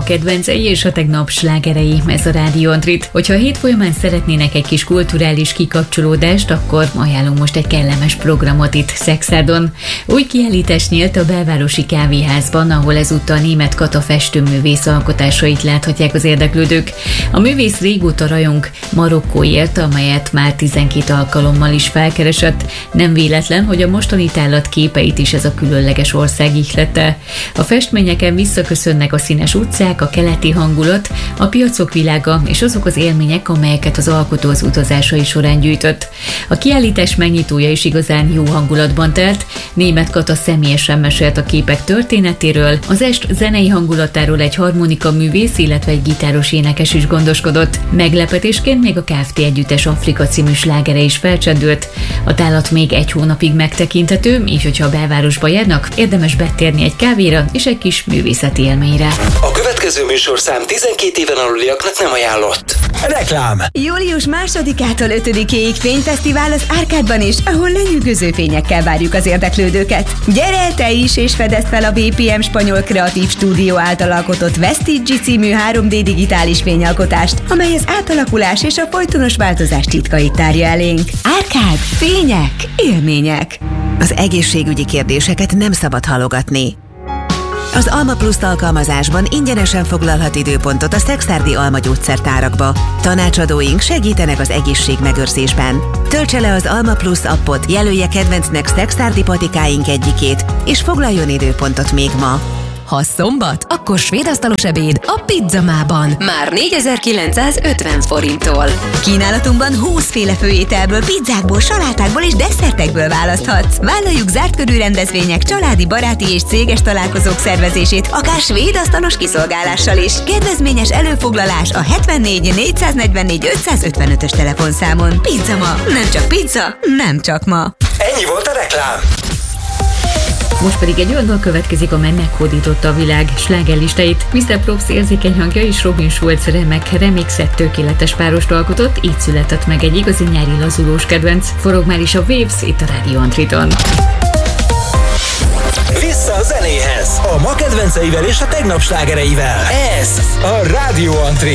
kedvencei és a tegnap slágerei, ez a Rádió Antrit. Hogyha a hét folyamán szeretnének egy kis kulturális kikapcsolódást, akkor ajánlunk most egy kellemes programot itt Szekszádon. Új kiállítás nyílt a Belvárosi Kávéházban, ahol ezúttal Németh Kata festőművész alkotásait láthatják az érdeklődők. A művész régóta rajong Marokkóért, amelyet már 12 alkalommal is felkeresett. Nem véletlen, hogy a mostani tárlat képeit is ez a különleges ország ihlette. A festményeken visszaköszönnek a színes utcák, a keleti hangulat, a piacok világa és azok az élmények, amelyeket az alkotó az utazásai során gyűjtött. A kiállítás megnyitója is igazán jó hangulatban telt. Németh Kata személyesen mesélt a képek történetéről, az est zenei hangulatáról egy harmonika művész, illetve egy gitáros énekes is gondoskodott. Meglepetésként még a Kft. Együttes Afrika című slágere is felcsendült. A tárlat még egy hónapig megtekinthető, így hogyha a belvárosba járnak, érdemes betérni egy kávéra és egy kis művészeti élményre. A következő műsorszám 12 éven aluliaknak nem ajánlott. Reklám! Július 2-ától 5-ig fényfesztivál az Árkádban is, ahol lenyűgöző fényekkel várjuk az érdeklődőket. Gyere te is és fedezd fel a BPM Spanyol Kreatív Stúdió által alkotott Vestige című 3D digitális fényalkotást, amely az átalakulás és a folytonos változás titkait tárja elénk. Árkád, fények, élmények. Az egészségügyi kérdéseket nem szabad halogatni. Az Alma Plus alkalmazásban ingyenesen foglalhat időpontot a szekszárdi Alma gyógyszertárakba. Tanácsadóink segítenek az egészségmegőrzésben. Töltse le az Alma Plus appot, jelölje kedvencnek szekszárdi patikáink egyikét, és foglaljon időpontot még ma. Ha szombat, akkor svédasztalos ebéd a Pizzamában. Már 4950 forinttól. Kínálatunkban 20 féle főételből, pizzákból, salátákból és desszertekből választhatsz. Vállaljuk zárt körű rendezvények, családi, baráti és céges találkozók szervezését, akár svédasztalos kiszolgálással is. Kedvezményes előfoglalás a 74 444 555-ös telefonszámon. Pizzama, nem csak pizza, nem csak ma. Ennyi volt a reklám! Most pedig egy olyan dal következik, amely meghódította a világ slágerlistáit. Mr. Props érzékeny hangja és Robin Schulz remek remixet tökéletes párost alkotott, így született meg egy igazi nyári lazulós kedvenc. Forog már is a Waves itt a Rádió Antriton. Vissza a zenéhez! A ma kedvenceivel és a tegnap slágereivel. Ez a Rádió Antri.